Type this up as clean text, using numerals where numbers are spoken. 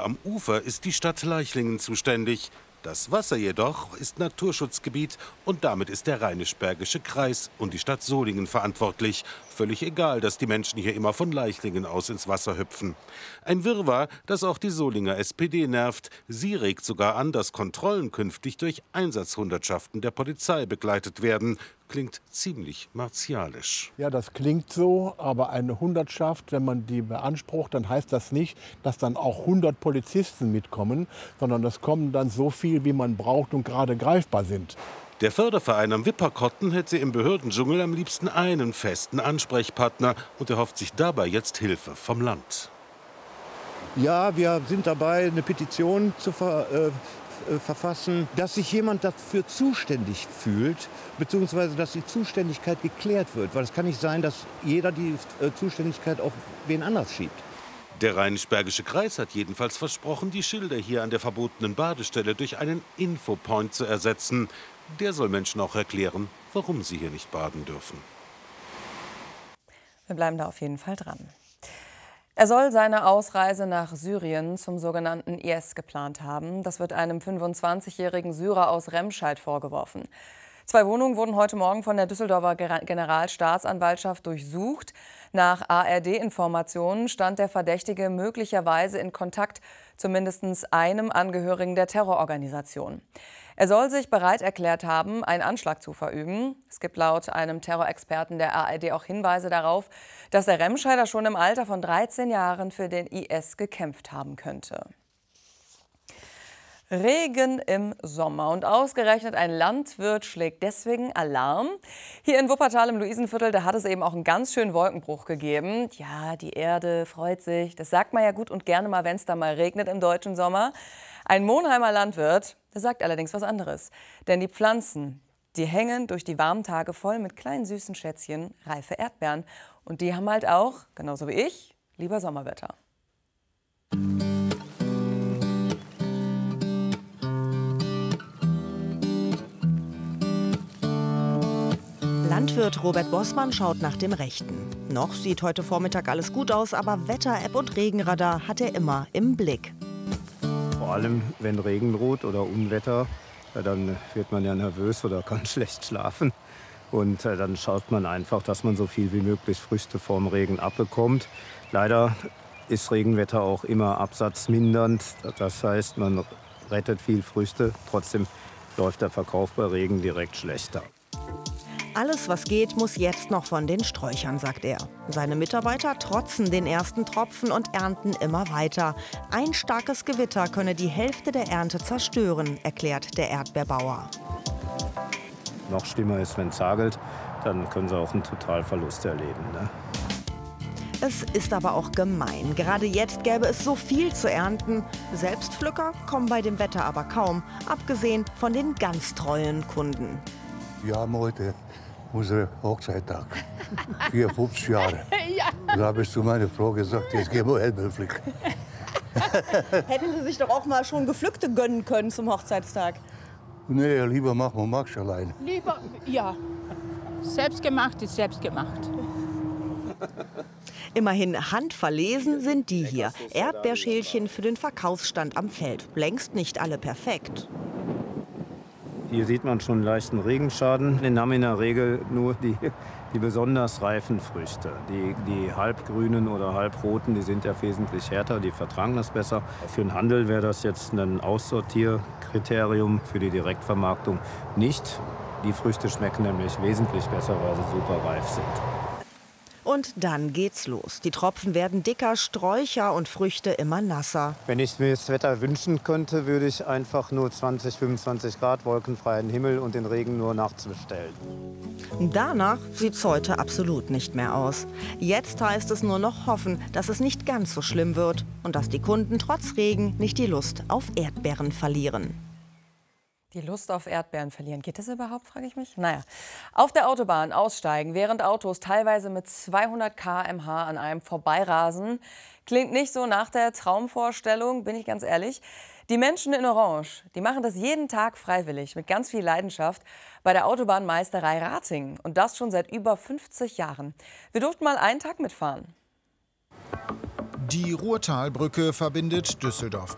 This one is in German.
am Ufer ist die Stadt Leichlingen zuständig. Das Wasser jedoch ist Naturschutzgebiet und damit ist der Rheinisch-Bergische Kreis und die Stadt Solingen verantwortlich. Völlig egal, dass die Menschen hier immer von Leichlingen aus ins Wasser hüpfen. Ein Wirrwarr, das auch die Solinger SPD nervt. Sie regt sogar an, dass Kontrollen künftig durch Einsatzhundertschaften der Polizei begleitet werden. Klingt ziemlich martialisch. Ja, das klingt so, aber eine Hundertschaft, wenn man die beansprucht, dann heißt das nicht, dass dann auch 100 Polizisten mitkommen, sondern es kommen dann so viel, wie man braucht und gerade greifbar sind. Der Förderverein am Wipperkotten hätte im Behördendschungel am liebsten einen festen Ansprechpartner und erhofft sich dabei jetzt Hilfe vom Land. Ja, wir sind dabei, eine Petition zu verfassen, dass sich jemand dafür zuständig fühlt, beziehungsweise dass die Zuständigkeit geklärt wird. Weil es kann nicht sein, dass jeder die Zuständigkeit auf wen anders schiebt. Der Rheinisch-Bergische Kreis hat jedenfalls versprochen, die Schilder hier an der verbotenen Badestelle durch einen Infopoint zu ersetzen. Der soll Menschen auch erklären, warum sie hier nicht baden dürfen. Wir bleiben da auf jeden Fall dran. Er soll seine Ausreise nach Syrien zum sogenannten IS geplant haben. Das wird einem 25-jährigen Syrer aus Remscheid vorgeworfen. 2 Wohnungen wurden heute Morgen von der Düsseldorfer Generalstaatsanwaltschaft durchsucht. Nach ARD-Informationen stand der Verdächtige möglicherweise in Kontakt zu mindestens einem Angehörigen der Terrororganisation. Er soll sich bereit erklärt haben, einen Anschlag zu verüben. Es gibt laut einem Terrorexperten der ARD auch Hinweise darauf, dass der Remscheider schon im Alter von 13 Jahren für den IS gekämpft haben könnte. Regen im Sommer und ausgerechnet ein Landwirt schlägt deswegen Alarm. Hier in Wuppertal im Luisenviertel, da hat es eben auch einen ganz schönen Wolkenbruch gegeben. Ja, die Erde freut sich. Das sagt man ja gut und gerne mal, wenn es da mal regnet im deutschen Sommer. Ein Monheimer Landwirt, der sagt allerdings was anderes. Denn die Pflanzen, die hängen durch die warmen Tage voll mit kleinen süßen Schätzchen, reife Erdbeeren. Und die haben halt auch, genauso wie ich, lieber Sommerwetter. Landwirt Robert Bossmann schaut nach dem Rechten. Noch sieht heute Vormittag alles gut aus, aber Wetter-App und Regenradar hat er immer im Blick. Vor allem, wenn Regen droht oder Unwetter, dann wird man ja nervös oder kann schlecht schlafen. Und dann schaut man einfach, dass man so viel wie möglich Früchte vorm Regen abbekommt. Leider ist Regenwetter auch immer absatzmindernd. Das heißt, man rettet viel Früchte. Trotzdem läuft der Verkauf bei Regen direkt schlechter. Alles, was geht, muss jetzt noch von den Sträuchern, sagt er. Seine Mitarbeiter trotzen den ersten Tropfen und ernten immer weiter. Ein starkes Gewitter könne die Hälfte der Ernte zerstören, erklärt der Erdbeerbauer. Noch schlimmer ist, wenn es hagelt, dann können sie auch einen Totalverlust erleben, ne? Es ist aber auch gemein. Gerade jetzt gäbe es so viel zu ernten. Selbstpflücker kommen bei dem Wetter aber kaum, abgesehen von den ganz treuen Kunden. Wir haben heute unseren Hochzeittag. 54 Jahre. Ja. Da habe ich zu meiner Frau gesagt, jetzt gehen wir Erdbeeren pflücken. Hätten Sie sich doch auch mal schon Gepflückte gönnen können zum Hochzeitstag? Nee, lieber machen wir Max allein. Lieber, ja. Selbstgemacht ist selbstgemacht. Immerhin handverlesen sind die hier. Erdbeerschälchen für den Verkaufsstand am Feld. Längst nicht alle perfekt. Hier sieht man schon einen leichten Regenschaden. Den haben in der Regel nur die besonders reifen Früchte. Die halbgrünen oder halbroten, die sind ja wesentlich härter, die vertragen das besser. Für den Handel wäre das jetzt ein Aussortierkriterium, für die Direktvermarktung nicht. Die Früchte schmecken nämlich wesentlich besser, weil sie super reif sind. Und dann geht's los. Die Tropfen werden dicker, Sträucher und Früchte immer nasser. Wenn ich mir das Wetter wünschen könnte, würde ich einfach nur 20, 25 Grad, wolkenfreien Himmel und den Regen nur nachts bestellen. Danach sieht's heute absolut nicht mehr aus. Jetzt heißt es nur noch hoffen, dass es nicht ganz so schlimm wird und dass die Kunden trotz Regen nicht die Lust auf Erdbeeren verlieren. Die Lust auf Erdbeeren verlieren. Geht das überhaupt, frage ich mich? Naja. Auf der Autobahn aussteigen, während Autos teilweise mit 200 km/h an einem vorbeirasen. Klingt nicht so nach der Traumvorstellung, bin ich ganz ehrlich. Die Menschen in Orange, die machen das jeden Tag freiwillig, mit ganz viel Leidenschaft, bei der Autobahnmeisterei Ratingen. Und das schon seit über 50 Jahren. Wir durften mal einen Tag mitfahren. Die Ruhrtalbrücke verbindet Düsseldorf